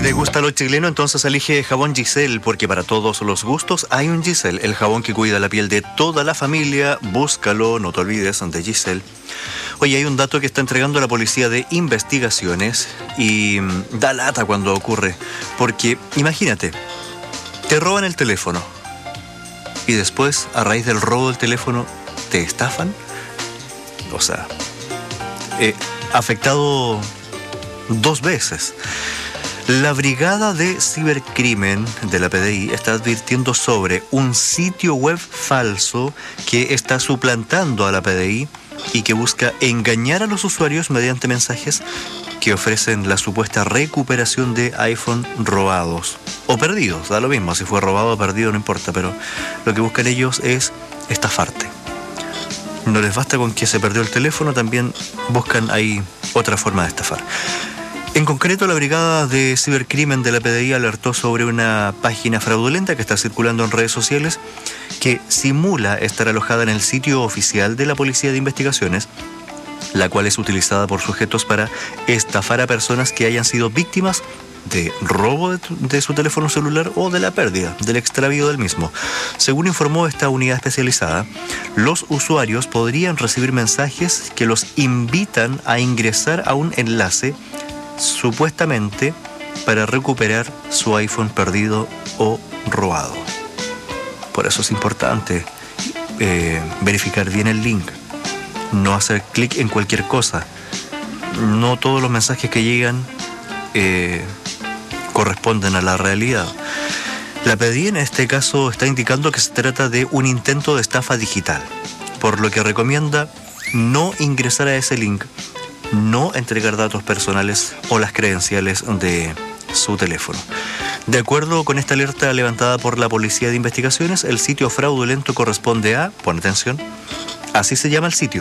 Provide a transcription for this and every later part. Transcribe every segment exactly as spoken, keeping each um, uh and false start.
le gusta lo chileno, entonces elige jabón Giselle, porque para todos los gustos hay un Giselle, el jabón que cuida la piel de toda la familia. Búscalo, no te olvides de Giselle. Oye, hay un dato que está entregando la Policía de Investigaciones y da lata cuando ocurre, porque imagínate, te roban el teléfono y después, a raíz del robo del teléfono, te estafan. O sea, eh, afectado dos veces. La Brigada de Cibercrimen de la P D I está advirtiendo sobre un sitio web falso que está suplantando a la P D I y que busca engañar a los usuarios mediante mensajes que ofrecen la supuesta recuperación de iPhone robados o perdidos. Da lo mismo, si fue robado o perdido no importa, pero lo que buscan ellos es estafarte. No les basta con que se perdió el teléfono, también buscan ahí otra forma de estafar. En concreto, la Brigada de Cibercrimen de la P D I alertó sobre una página fraudulenta que está circulando en redes sociales que simula estar alojada en el sitio oficial de la Policía de Investigaciones, la cual es utilizada por sujetos para estafar a personas que hayan sido víctimas de robo de, tu, de su teléfono celular o de la pérdida, del extravío del mismo. Según informó esta unidad especializada, los usuarios podrían recibir mensajes que los invitan a ingresar a un enlace supuestamente para recuperar su iPhone perdido o robado. Por eso es importante eh, verificar bien el link, no hacer clic en cualquier cosa. No todos los mensajes que llegan eh, corresponden a la realidad. La P D I en este caso está indicando que se trata de un intento de estafa digital, por lo que recomienda no ingresar a ese link, no entregar datos personales o las credenciales de su teléfono. De acuerdo con esta alerta levantada por la Policía de Investigaciones, el sitio fraudulento corresponde a, pon atención, así se llama el sitio,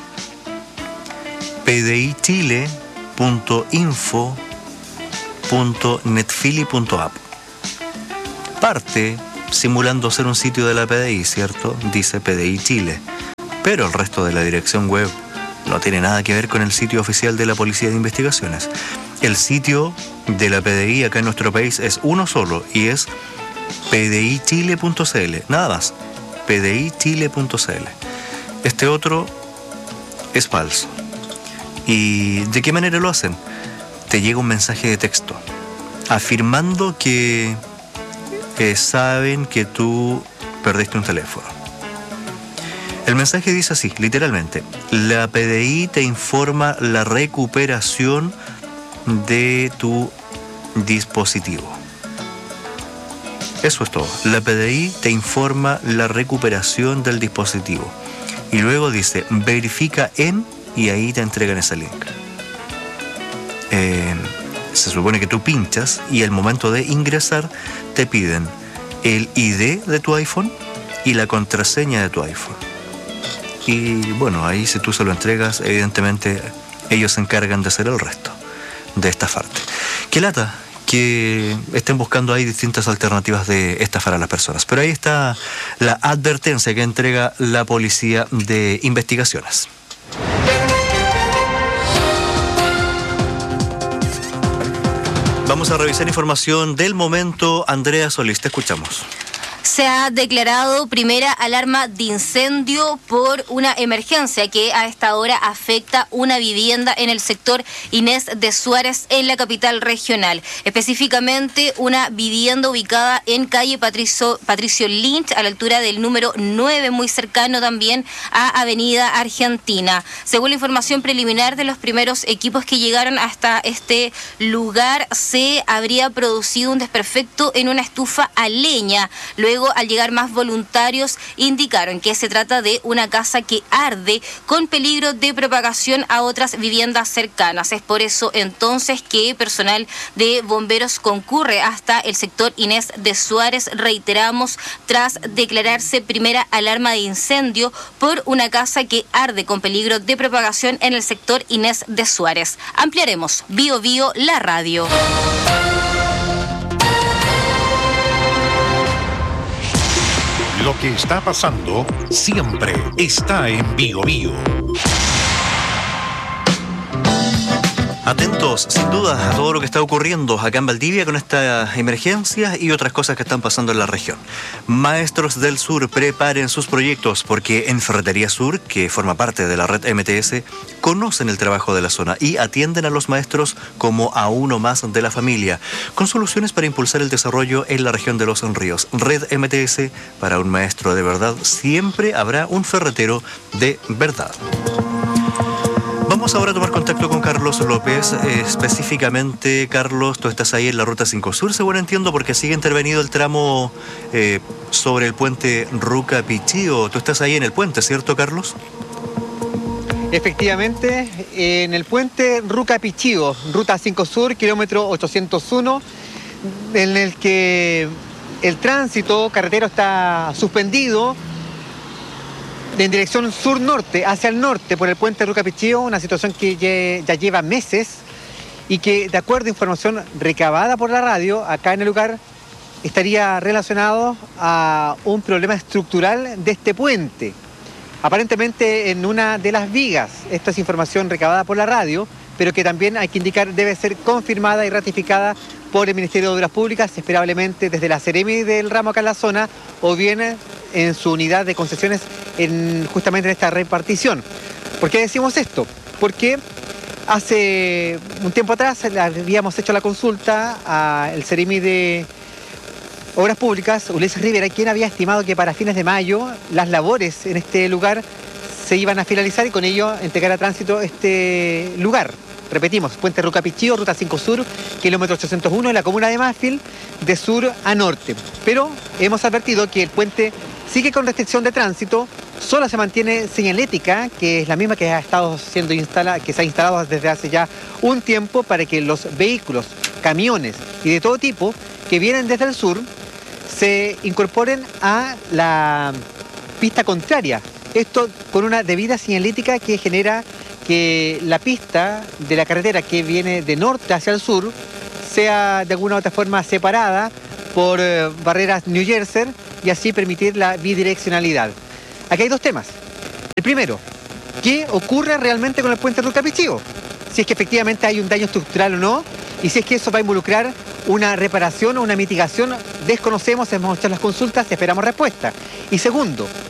p d i chile punto info punto netfili punto app. Parte simulando ser un sitio de la P D I, ¿cierto? Dice P D I Chile, pero el resto de la dirección web no tiene nada que ver con el sitio oficial de la Policía de Investigaciones. El sitio de la P D I acá en nuestro país es uno solo y es p d i chile punto c l, nada más, p d i chile punto c l. Este otro es falso. ¿Y de qué manera lo hacen? Te llega un mensaje de texto afirmando que eh, saben que tú perdiste un teléfono. El mensaje dice así, literalmente: la P D I te informa la recuperación de tu dispositivo. Eso es todo. La P D I te informa la recuperación del dispositivo. Y luego dice, verifica en, y ahí te entregan ese link. Eh, se supone que tú pinchas y al momento de ingresar te piden el I D de tu iPhone y la contraseña de tu iPhone. Y bueno, ahí si tú se lo entregas, evidentemente ellos se encargan de hacer el resto, de estafarte. Qué lata que estén buscando ahí distintas alternativas de estafar a las personas. Pero ahí está la advertencia que entrega la Policía de Investigaciones. Vamos a revisar información del momento. Andrea Solís, te escuchamos. Se ha declarado primera alarma de incendio por una emergencia que a esta hora afecta una vivienda en el sector Inés de Suárez en la capital regional. Específicamente una vivienda ubicada en calle Patricio, Patricio Lynch, a la altura del número nueve, muy cercano también a Avenida Argentina. Según la información preliminar de los primeros equipos que llegaron hasta este lugar, se habría producido un desperfecto en una estufa a leña. Luego, al llegar más voluntarios, indicaron que se trata de una casa que arde con peligro de propagación a otras viviendas cercanas. Es por eso entonces que personal de bomberos concurre hasta el sector Inés de Suárez, reiteramos, tras declararse primera alarma de incendio por una casa que arde con peligro de propagación en el sector Inés de Suárez. Ampliaremos Bio Bio, la radio. Lo que está pasando siempre está en Bio Bio. Atentos, sin duda, a todo lo que está ocurriendo acá en Valdivia con esta emergencia y otras cosas que están pasando en la región. Maestros del Sur, preparen sus proyectos porque en Ferretería Sur, que forma parte de la red M T S, conocen el trabajo de la zona y atienden a los maestros como a uno más de la familia, con soluciones para impulsar el desarrollo en la región de Los Ríos. Red M T S, para un maestro de verdad, siempre habrá un ferretero de verdad. Vamos ahora a tomar contacto con Carlos López. Eh, específicamente, Carlos, tú estás ahí en la Ruta cinco Sur, según entiendo, porque sigue intervenido el tramo eh, sobre el puente Ruca-Pichío. Tú estás ahí en el puente, ¿cierto, Carlos? Efectivamente, en el puente Ruca-Pichío, Ruta cinco Sur, kilómetro ochocientos uno, en el que el tránsito carretero está suspendido en dirección sur-norte, hacia el norte, por el puente Ruca-Pichío, una situación que ya lleva meses y que, de acuerdo a información recabada por la radio, acá en el lugar, estaría relacionado a un problema estructural de este puente. Aparentemente en una de las vigas. Esta es información recabada por la radio, pero que también hay que indicar debe ser confirmada y ratificada por el Ministerio de Obras Públicas, esperablemente desde la Seremi del ramo acá en la zona, o bien en su unidad de concesiones en, justamente en esta repartición. ¿Por qué decimos esto? Porque hace un tiempo atrás habíamos hecho la consulta al Seremi de Obras Públicas, Ulises Rivera, quien había estimado que para fines de mayo las labores en este lugar se iban a finalizar y con ello entregar a tránsito este lugar. Repetimos, puente Ruca-Pichío, Ruta cinco Sur, kilómetro ochocientos uno, en la comuna de Mafil, de sur a norte. Pero hemos advertido que el puente sigue con restricción de tránsito, solo se mantiene señalética, que es la misma que ha estado siendo instalada, que se ha instalado desde hace ya un tiempo para que los vehículos, camiones y de todo tipo que vienen desde el sur se incorporen a la pista contraria. Esto con una debida señalética que genera que la pista de la carretera que viene de norte hacia el sur sea de alguna u otra forma separada por eh, barreras New Jersey y así permitir la bidireccionalidad. Aquí hay dos temas. El primero, ¿qué ocurre realmente con el puente Ruca-Pichío? Si es que efectivamente hay un daño estructural o no, y si es que eso va a involucrar una reparación o una mitigación, desconocemos, hemos hecho las consultas y esperamos respuesta. Y segundo,